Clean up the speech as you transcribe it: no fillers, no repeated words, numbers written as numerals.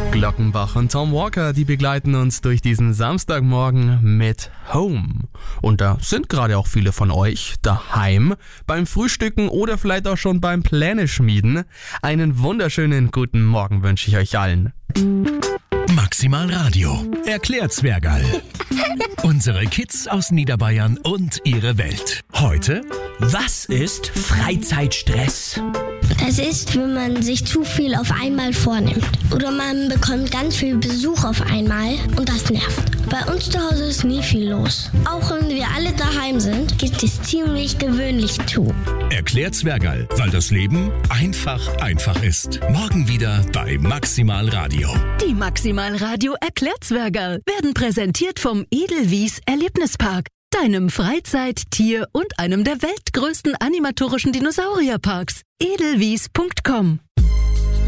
Glockenbach und Tom Walker, die begleiten uns durch diesen Samstagmorgen mit Home. Und da sind gerade auch viele von euch daheim, beim Frühstücken oder vielleicht auch schon beim Pläne schmieden. Einen wunderschönen guten Morgen wünsche ich euch allen. Maximal Radio erklärt Zwergerl. Unsere Kids aus Niederbayern und ihre Welt. Heute: Was ist Freizeitstress? Das ist, wenn man sich zu viel auf einmal vornimmt. Oder man bekommt ganz viel Besuch auf einmal und das nervt. Bei uns zu Hause ist nie viel los. Auch wenn wir alle daheim sind, geht es ziemlich gewöhnlich zu. Erklärt Zwergerl, weil das Leben einfach ist. Morgen wieder bei Maximal Radio. Die Maximal Radio erklärt Zwergerl werden präsentiert vom Edelwies Erlebnispark, deinem Freizeit-, Tier- und einem der weltgrößten animatorischen Dinosaurierparks. edelwies.com